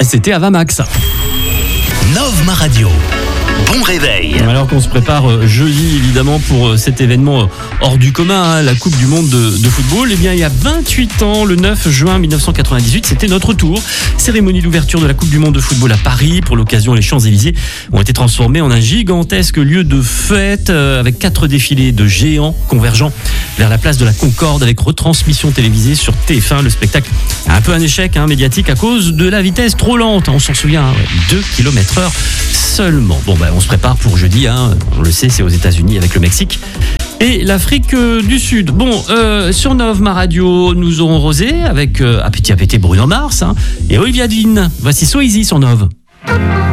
C'était Avamax. Nove Ma Radio. Bon réveil. Alors qu'on se prépare jeudi évidemment pour cet événement hors du commun, la Coupe du Monde de football. Eh bien il y a 28 ans, le 9 juin 1998, c'était notre tour. Cérémonie d'ouverture de la Coupe du Monde de football à Paris. Pour l'occasion, les Champs-Élysées ont été transformés en un gigantesque lieu de fête avec 4 défilés de géants convergeant vers la place de la Concorde avec retransmission télévisée sur TF1. Le spectacle a un peu un échec médiatique à cause de la vitesse trop lente. On s'en souvient, 2 km/h seulement. Bon, on se prépare pour jeudi, on le sait, c'est aux États-Unis avec le Mexique et l'Afrique du Sud. Bon, sur Nove Ma Radio, nous aurons Rosé avec à petit Bruno Mars et Olivia Dean. Voici So Easy sur Nove.